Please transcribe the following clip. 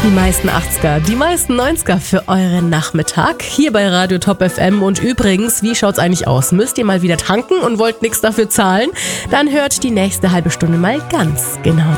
Die meisten 80er, die meisten 90er für euren Nachmittag hier bei Radio Top FM. Und übrigens, wie schaut's eigentlich aus? Müsst ihr mal wieder tanken und wollt nichts dafür zahlen? Dann hört die nächste halbe Stunde mal ganz genau